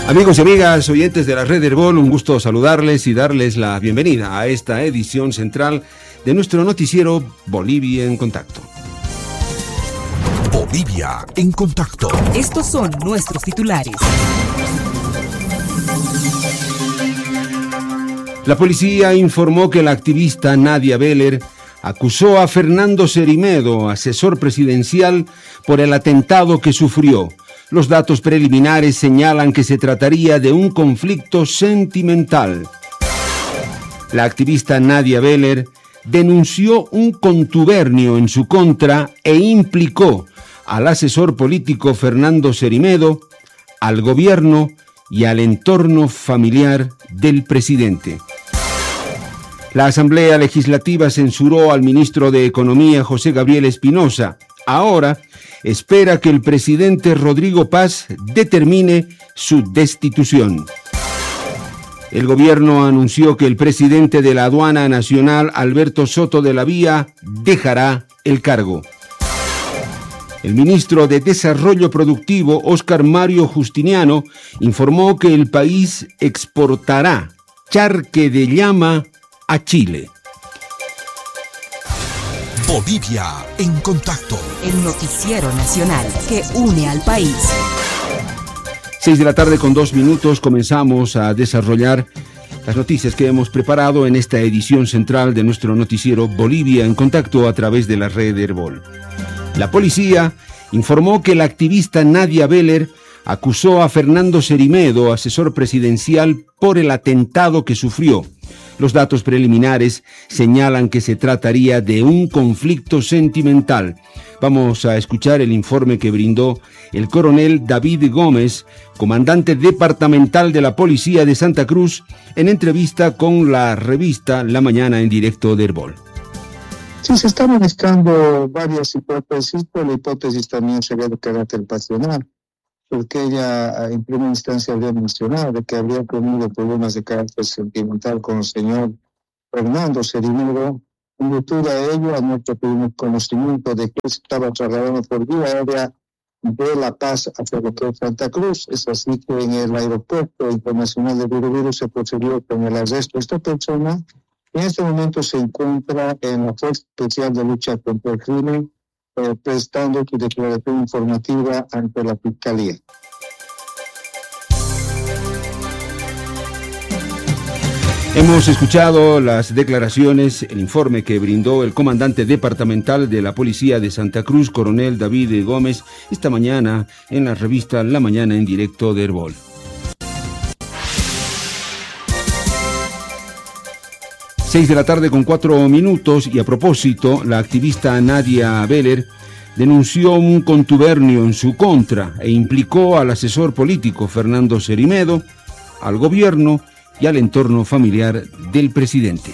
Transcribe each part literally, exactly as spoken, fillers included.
Amigos y amigas, oyentes de la Red Herbol, un gusto saludarles y darles la bienvenida a esta edición central de nuestro noticiero Bolivia en Contacto. Bolivia en Contacto. Estos son nuestros titulares. La policía informó que la activista Nadia Beller acusó a Fernando Cerimedo, asesor presidencial, por el atentado que sufrió. Los datos preliminares señalan que se trataría de un conflicto sentimental. La activista Nadia Beller denunció un contubernio en su contra e implicó al asesor político Fernando Cerimedo, al gobierno y al entorno familiar del presidente. La Asamblea Legislativa censuró al ministro de Economía José Gabriel Espinosa. Ahora espera que el presidente Rodrigo Paz determine su destitución. El gobierno anunció que el presidente de la Aduana Nacional, Alberto Soto de la Vía, dejará el cargo. El ministro de Desarrollo Productivo, Óscar Mario Justiniano, informó que el país exportará charque de llama a Chile. Bolivia en Contacto. El noticiero nacional que une al país. Seis de la tarde con dos minutos comenzamos a desarrollar las noticias que hemos preparado en esta edición central de nuestro noticiero Bolivia en Contacto a través de la Red Herbol. La policía informó que la activista Nadia Beller acusó a Fernando Cerimedo, asesor presidencial, por el atentado que sufrió. Los datos preliminares señalan que se trataría de un conflicto sentimental. Vamos a escuchar el informe que brindó el coronel David Gómez, comandante departamental de la Policía de Santa Cruz, en entrevista con la revista La Mañana en Directo de Herbol. Sí, se están manejando varias hipótesis, pero la hipótesis también sería de carácter pasional, porque ella en primera instancia habría mencionado de que habría tenido problemas de carácter sentimental con el señor Fernando Cerimedo. En virtud a ello, anoche tuvimos conocimiento de que estaba trasladando por vía aérea de La Paz hacia lo que es Santa Cruz. Es así que en el aeropuerto internacional de Virubiru se procedió con el arresto de esta persona. En este momento se encuentra en la Fuerza Especial de Lucha contra el Crimen, Eh, prestando su declaración informativa ante la Fiscalía. Hemos escuchado las declaraciones, el informe que brindó el comandante departamental de la Policía de Santa Cruz, coronel David Gómez, esta mañana en la revista La Mañana en Directo de Herbol. Seis de la tarde con cuatro minutos y a propósito, la activista Nadia Beller denunció un contubernio en su contra e implicó al asesor político Fernando Cerimedo, al gobierno y al entorno familiar del presidente.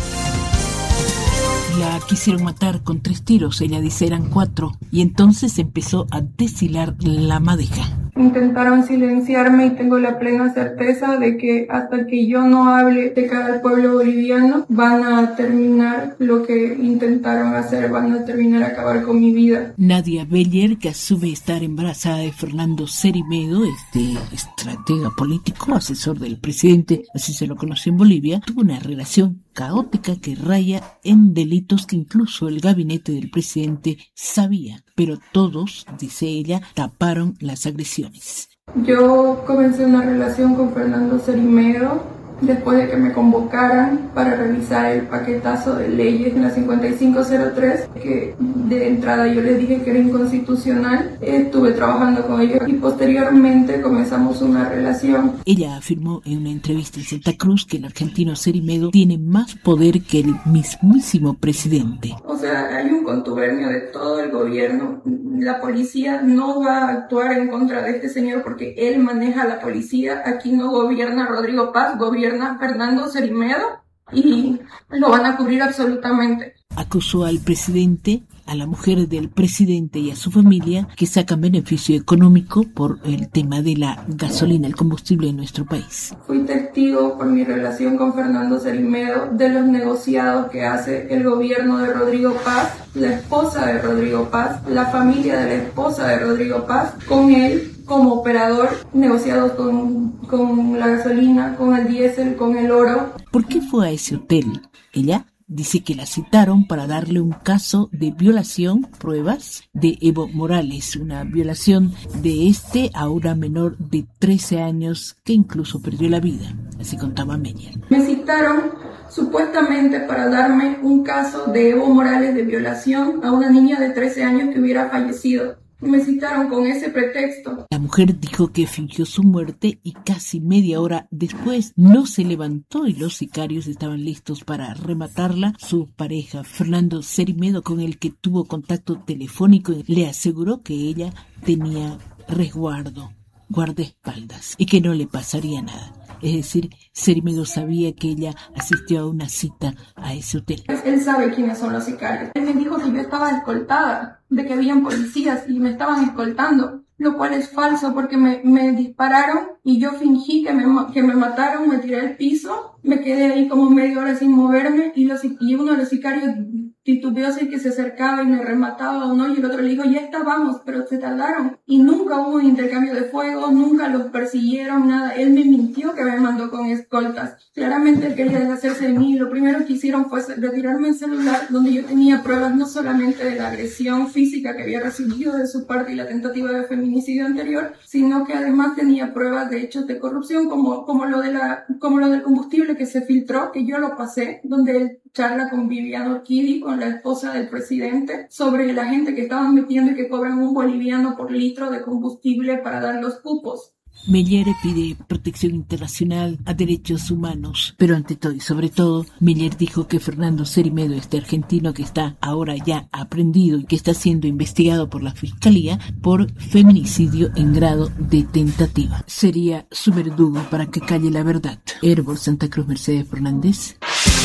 La quisieron matar con tres tiros, ella dice eran cuatro, y entonces empezó a deshilar la madeja. Intentaron silenciarme y tengo la plena certeza de que hasta que yo no hable de cara al pueblo boliviano van a terminar lo que intentaron hacer, van a terminar a acabar con mi vida. Nadia Beller, que asume estar embarazada de Fernando Cerimedo, este estratega político, asesor del presidente, así se lo conoce en Bolivia, tuvo una relación caótica que raya en delitos que incluso el gabinete del presidente sabía, pero todos, dice ella, taparon las agresiones. Yo comencé una relación con Fernando Cerimedo después de que me convocaran para revisar el paquetazo de leyes en la cincuenta y cinco cero tres, que de entrada yo les dije que era inconstitucional. Estuve trabajando con ellos y posteriormente comenzamos una relación. Ella afirmó en una entrevista en Santa Cruz que el argentino Cerimedo tiene más poder que el mismísimo presidente. O sea, hay un contubernio de todo el gobierno. La policía no va a actuar en contra de este señor porque él maneja la policía. Aquí no gobierna Rodrigo Paz, gobierna Fernando Cerimedo y lo van a cubrir absolutamente. Acusó al presidente, a la mujer del presidente y a su familia que sacan beneficio económico por el tema de la gasolina, el combustible en nuestro país. Fui testigo por mi relación con Fernando Cerimedo de los negociados que hace el gobierno de Rodrigo Paz, la esposa de Rodrigo Paz, la familia de la esposa de Rodrigo Paz, con él como operador, negociados con, con la gasolina, con el diésel, con el oro. ¿Por qué fue a ese hotel? Ella dice que la citaron para darle un caso de violación, pruebas de Evo Morales, una violación de este a una menor de trece años que incluso perdió la vida, así contaba Meyer. Me citaron supuestamente para darme un caso de Evo Morales de violación a una niña de trece años que hubiera fallecido. Me citaron con ese pretexto. La mujer dijo que fingió su muerte y casi media hora después no se levantó y los sicarios estaban listos para rematarla. Su pareja, Fernando Cerimedo, con el que tuvo contacto telefónico, le aseguró que ella tenía resguardo, guardaespaldas y que no le pasaría nada. Es decir, Cerimedo sabía que ella asistió a una cita a ese hotel. Él sabe quiénes son los sicarios. Él me dijo que yo estaba escoltada, de que habían policías y me estaban escoltando, lo cual es falso porque me, me dispararon y yo fingí que me, que me mataron, me tiré al piso, me quedé ahí como media hora sin moverme y, los, y uno de los sicarios titubeó si que se acercaba y me remataba o no, y el otro le dijo, ya está, vamos, pero se tardaron. Y nunca hubo un intercambio de fuego, nunca los persiguieron, nada. Él me mintió que me mandó con escoltas. Claramente él quería deshacerse de mí. Lo primero que hicieron fue retirarme el celular, donde yo tenía pruebas no solamente de la agresión física que había recibido de su parte y la tentativa de feminicidio anterior, sino que además tenía pruebas de hechos de corrupción, como, como, lo, de la, como lo del combustible que se filtró, que yo lo pasé, donde él charla con Viviana Orquídea, con la esposa del presidente, sobre la gente que estaban metiendo y que cobran un boliviano por litro de combustible para dar los cupos. Meyer pide protección internacional a derechos humanos, pero ante todo y sobre todo, Meyer dijo que Fernando Cerimedo, este argentino que está ahora ya aprendido y que está siendo investigado por la Fiscalía por feminicidio en grado de tentativa, sería su verdugo para que calle la verdad. Herbol, Santa Cruz, Mercedes Fernández.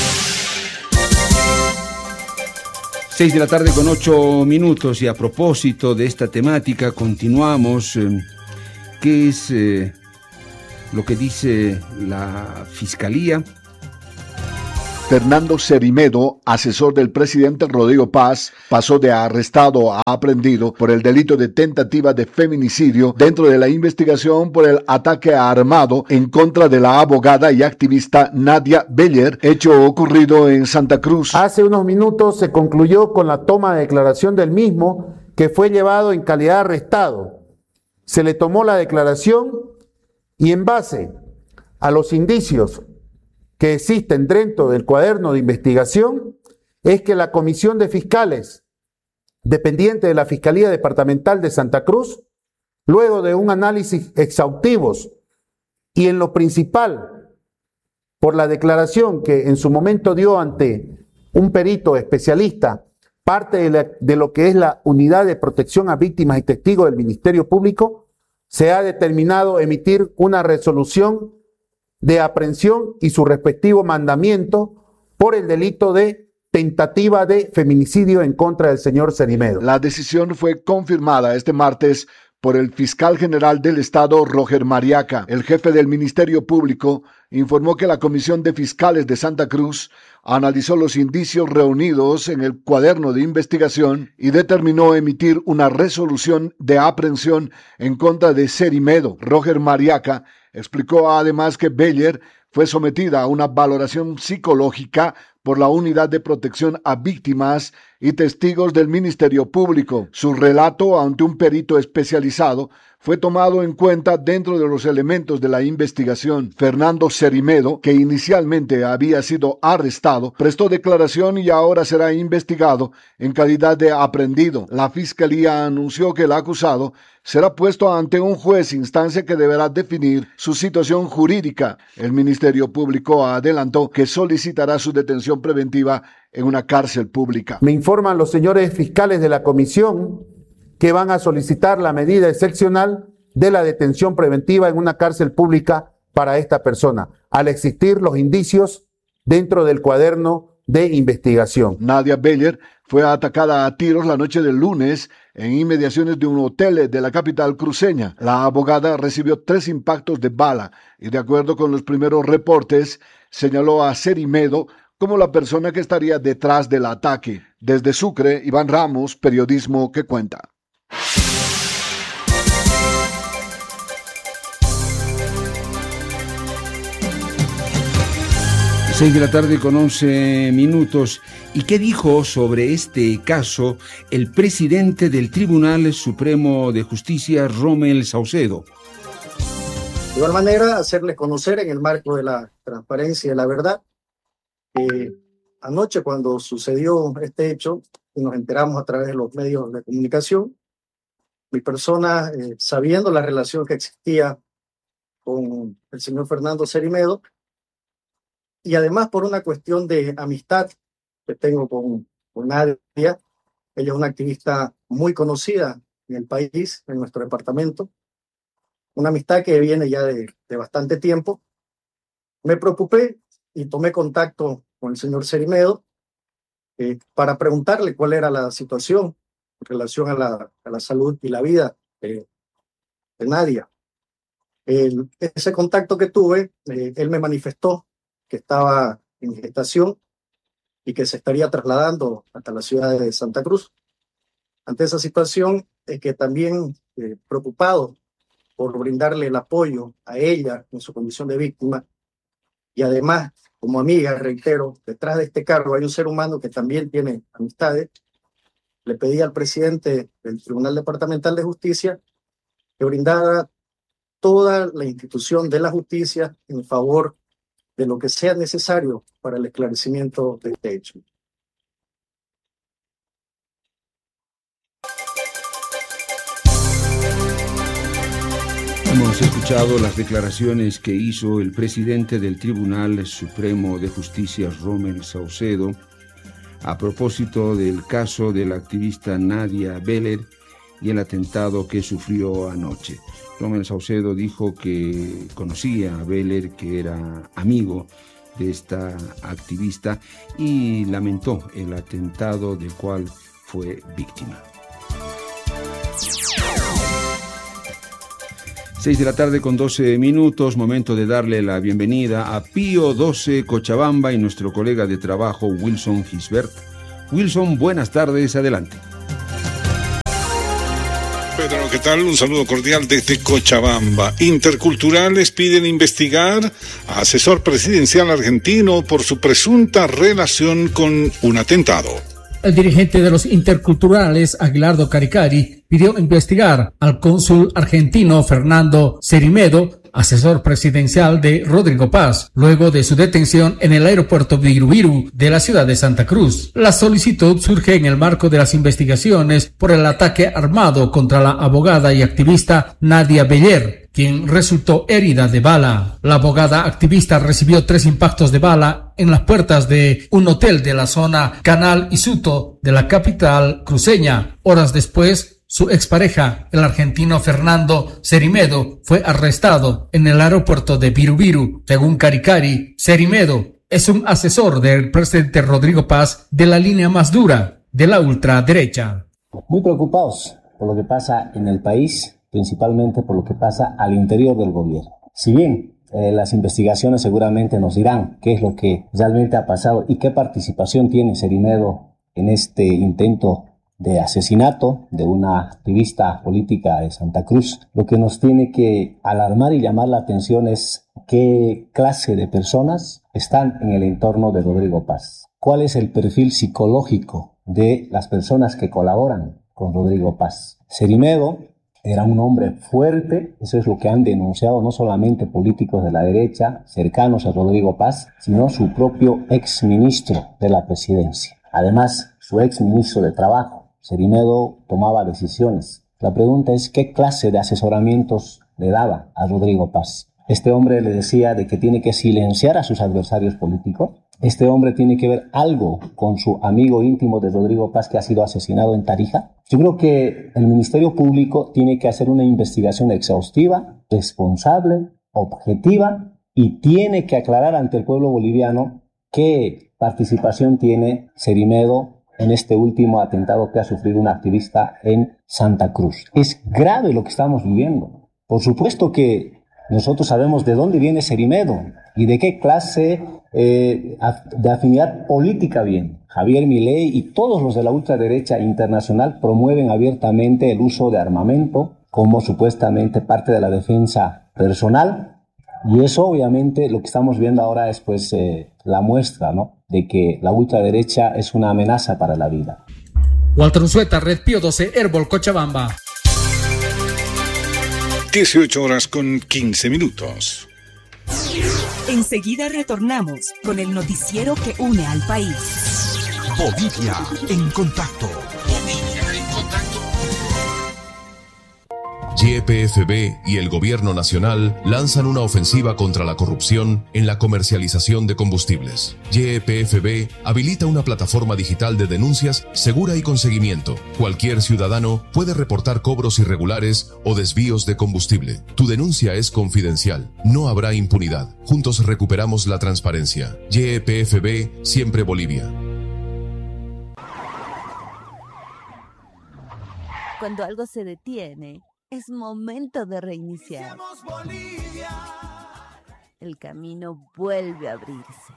Seis de la tarde con ocho minutos, y a propósito de esta temática continuamos. Eh, ¿Qué es eh, lo que dice la Fiscalía? Fernando Cerimedo, asesor del presidente Rodrigo Paz, pasó de arrestado a aprehendido por el delito de tentativa de feminicidio dentro de la investigación por el ataque armado en contra de la abogada y activista Nadia Beller, hecho ocurrido en Santa Cruz. Hace unos minutos se concluyó con la toma de declaración del mismo, que fue llevado en calidad de arrestado. Se le tomó la declaración y en base a los indicios que existen dentro del cuaderno de investigación, es que la Comisión de Fiscales, dependiente de la Fiscalía Departamental de Santa Cruz, luego de un análisis exhaustivos y en lo principal, por la declaración que en su momento dio ante un perito especialista, parte de, la, de lo que es la Unidad de Protección a Víctimas y Testigos del Ministerio Público, se ha determinado emitir una resolución de aprehensión y su respectivo mandamiento por el delito de tentativa de feminicidio en contra del señor Cerimedo. La decisión fue confirmada este martes por el fiscal general del Estado, Roger Mariaca. El jefe del Ministerio Público informó que la Comisión de Fiscales de Santa Cruz analizó los indicios reunidos en el cuaderno de investigación y determinó emitir una resolución de aprehensión en contra de Cerimedo. Roger Mariaca explicó además que Beller fue sometida a una valoración psicológica por la Unidad de Protección a Víctimas y Testigos del Ministerio Público. Su relato ante un perito especializado fue tomado en cuenta dentro de los elementos de la investigación. Fernando Cerimedo, que inicialmente había sido arrestado, prestó declaración y ahora será investigado en calidad de aprehendido. La Fiscalía anunció que el acusado será puesto ante un juez, instancia que deberá definir su situación jurídica. El Ministerio Público adelantó que solicitará su detención preventiva en una cárcel pública. Me informan los señores fiscales de la comisión que van a solicitar la medida excepcional de la detención preventiva en una cárcel pública para esta persona, al existir los indicios dentro del cuaderno de investigación. Nadia Beller fue atacada a tiros la noche del lunes en inmediaciones de un hotel de la capital cruceña. La abogada recibió tres impactos de bala y, de acuerdo con los primeros reportes, señaló a Cerimedo como la persona que estaría detrás del ataque. Desde Sucre, Iván Ramos, Periodismo que Cuenta. seis de la tarde con once minutos. ¿Y qué dijo sobre este caso el presidente del Tribunal Supremo de Justicia, Rommel Saucedo? De igual manera, hacerles conocer en el marco de la transparencia y de la verdad que anoche, cuando sucedió este hecho y nos enteramos a través de los medios de comunicación, mi persona, eh, sabiendo la relación que existía con el señor Fernando Cerimedo, y además por una cuestión de amistad que tengo con, con Nadia. Ella es una activista muy conocida en el país, en nuestro departamento, una amistad que viene ya de, de bastante tiempo. Me preocupé y tomé contacto con el señor Cerimedo eh, para preguntarle cuál era la situación en relación a la, a la salud y la vida de, de Nadia. El, ese contacto que tuve, eh, él me manifestó que estaba en gestación y que se estaría trasladando hasta la ciudad de Santa Cruz. Ante esa situación, es que también eh, preocupado por brindarle el apoyo a ella en su condición de víctima, y además, como amiga, reitero, detrás de este cargo hay un ser humano que también tiene amistades, le pedí al presidente del Tribunal Departamental de Justicia que brindara toda la institución de la justicia en favor de lo que sea necesario para el esclarecimiento de este hecho. Hemos escuchado las declaraciones que hizo el presidente del Tribunal Supremo de Justicia, Rommel Saucedo, a propósito del caso de la activista Nadia Beller y el atentado que sufrió anoche. Rommel Saucedo dijo que conocía a Beller, que era amigo de esta activista, y lamentó el atentado del cual fue víctima. seis de la tarde con doce minutos, momento de darle la bienvenida a Pío doce Cochabamba y nuestro colega de trabajo Wilson Gisbert. Wilson, buenas tardes, adelante. Pedro, ¿qué tal? Un saludo cordial desde Cochabamba. Interculturales piden investigar a asesor presidencial argentino por su presunta relación con un atentado. El dirigente de los interculturales, Aguilardo Caricari, pidió investigar al cónsul argentino Fernando Cerimedo, asesor presidencial de Rodrigo Paz, luego de su detención en el aeropuerto Viru de la ciudad de Santa Cruz. La solicitud surge en el marco de las investigaciones por el ataque armado contra la abogada y activista Nadia Beller, quien resultó herida de bala. La abogada activista recibió tres impactos de bala en las puertas de un hotel de la zona Canal Isuto de la capital cruceña. Horas después, su expareja, el argentino Fernando Cerimedo, fue arrestado en el aeropuerto de Viru. Según Caricari, Cerimedo es un asesor del presidente Rodrigo Paz de la línea más dura de la ultraderecha. Muy preocupados por lo que pasa en el país, principalmente por lo que pasa al interior del gobierno. Si bien eh, las investigaciones seguramente nos dirán qué es lo que realmente ha pasado y qué participación tiene Cerimedo en este intento de asesinato de una activista política de Santa Cruz, lo que nos tiene que alarmar y llamar la atención es qué clase de personas están en el entorno de Rodrigo Paz. ¿Cuál es el perfil psicológico de las personas que colaboran con Rodrigo Paz? Cerimedo era un hombre fuerte, eso es lo que han denunciado no solamente políticos de la derecha cercanos a Rodrigo Paz, sino su propio exministro de la presidencia. Además, su exministro de Trabajo. Cerimedo tomaba decisiones. La pregunta es qué clase de asesoramientos le daba a Rodrigo Paz. Este hombre le decía de que tiene que silenciar a sus adversarios políticos. Este hombre tiene que ver algo con su amigo íntimo de Rodrigo Paz que ha sido asesinado en Tarija. Yo creo que el Ministerio Público tiene que hacer una investigación exhaustiva, responsable, objetiva, y tiene que aclarar ante el pueblo boliviano qué participación tiene Cerimedo en este último atentado que ha sufrido un activista en Santa Cruz. Es grave lo que estamos viviendo. Por supuesto que nosotros sabemos de dónde viene Cerimedo y de qué clase eh, de afinidad política viene. Javier Milei y todos los de la ultraderecha internacional promueven abiertamente el uso de armamento como supuestamente parte de la defensa personal Y eso obviamente lo que estamos viendo ahora es pues eh, la muestra, ¿no?, de que la ultraderecha es una amenaza para la vida. Walter Unzueta, Red Pío doce, Herbol, Cochabamba. dieciocho horas con quince minutos. Enseguida retornamos con el noticiero que une al país. Bolivia en contacto. Bolivia en contacto. Y P F B y el Gobierno Nacional lanzan una ofensiva contra la corrupción en la comercialización de combustibles. Y P F B habilita una plataforma digital de denuncias segura y con seguimiento. Cualquier ciudadano puede reportar cobros irregulares o desvíos de combustible. Tu denuncia es confidencial. No habrá impunidad. Juntos recuperamos la transparencia. Y P F B, siempre Bolivia. Cuando algo se detiene, es momento de reiniciar. El camino vuelve a abrirse.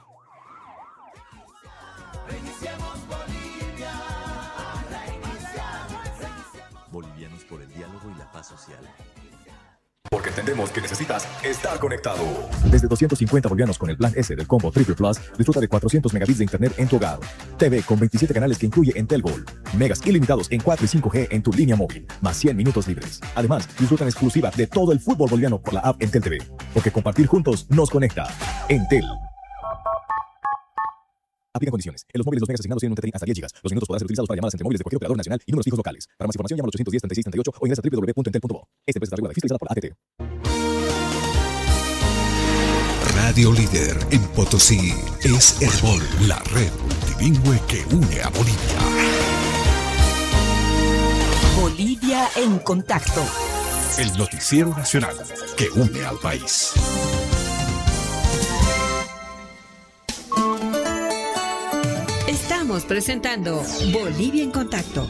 Bolivianos por el diálogo y la paz social. Porque entendemos que necesitas estar conectado. Desde doscientos cincuenta bolivianos con el plan S del combo Triple Plus, disfruta de cuatrocientos megabits de internet en tu hogar. T V con veintisiete canales que incluye Entelgol. Megas ilimitados en cuatro y cinco G en tu línea móvil, más cien minutos libres. Además, disfruta en exclusiva de todo el fútbol boliviano por la app Entel T V. Porque compartir juntos nos conecta. Entel. Aplica condiciones. En los móviles los megas asignados tienen un tetris hasta diez gigas. Los minutos podrán ser utilizados para llamadas entre móviles de cualquier operador nacional y números fijos locales. Para más información llama al ochocientos diez, treinta y seis, treinta y ocho o ingresa a doble u doble u doble u punto entel punto bo. Esta empresa está regulada y fiscalizada por A T T. Radio líder en Potosí es Herbol, la red multilingüe que une a Bolivia. Bolivia en contacto. El noticiero nacional que une al país. Estamos presentando Bolivia en contacto.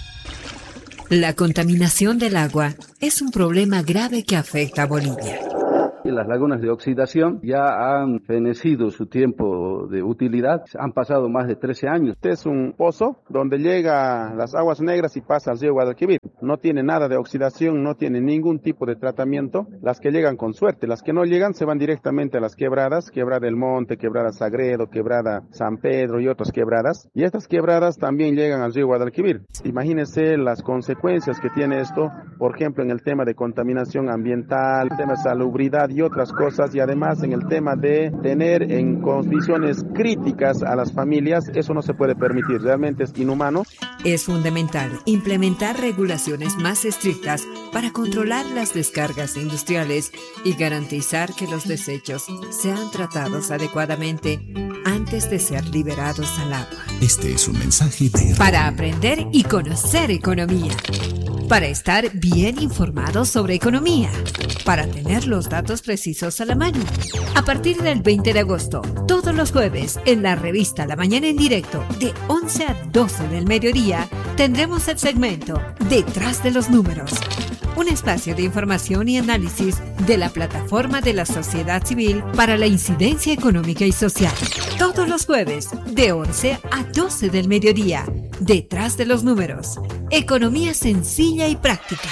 La contaminación del agua es un problema grave que afecta a Bolivia. Las lagunas de oxidación ya han fenecido su tiempo de utilidad, han pasado más de trece años. Este es un pozo donde llega las aguas negras y pasa al río Guadalquivir. No tiene nada de oxidación, no tiene ningún tipo de tratamiento. Las que llegan con suerte, las que no llegan se van directamente a las quebradas, Quebrada del Monte, Quebrada Sagredo, Quebrada San Pedro y otras quebradas. Y estas quebradas también llegan al río Guadalquivir. Imagínense las consecuencias que tiene esto, por ejemplo, en el tema de contaminación ambiental, el tema de salubridad y otras cosas, y además en el tema de tener en condiciones críticas a las familias. Eso no se puede permitir, realmente es inhumano. Es fundamental implementar regulaciones más estrictas para controlar las descargas industriales y garantizar que los desechos sean tratados adecuadamente antes de ser liberados al agua. Este es un mensaje de... Para aprender y conocer economía. Para estar bien informados sobre economía. Para tener los datos precisos a la mano. A partir del veinte de agosto, todos los jueves, en la revista La Mañana en Directo, de once a doce del mediodía, tendremos el segmento Detrás de los Números. Un espacio de información y análisis de la plataforma de la sociedad civil para la incidencia económica y social. Todos los jueves, de once a doce del mediodía, Detrás de los Números. Economía sencilla y práctica.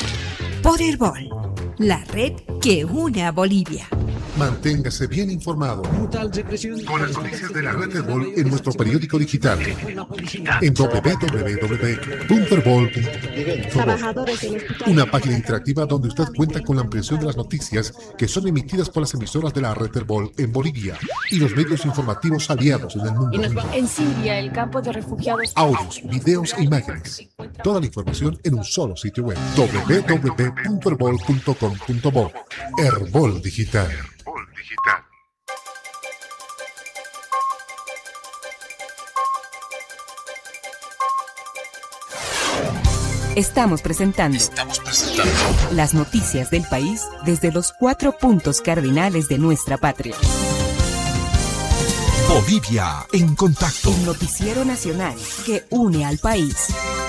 Por Herbol, la red que une a Bolivia. Manténgase bien informado con las noticias de la red Herbol en nuestro periódico digital en doble u doble u doble u punto herbol punto bo. Una página interactiva donde usted cuenta con la ampliación de las noticias que son emitidas por las emisoras de la red Herbol en Bolivia y los medios informativos aliados en el mundo. En Siria, el campo de refugiados. Audios, videos e imágenes. Toda la información en un solo sitio web. doble u doble u doble u punto herbol punto com punto bo. Herbol Digital. Digital. Estamos presentando, Estamos presentando las noticias del país desde los cuatro puntos cardinales de nuestra patria. Bolivia en contacto. El noticiero nacional que une al país.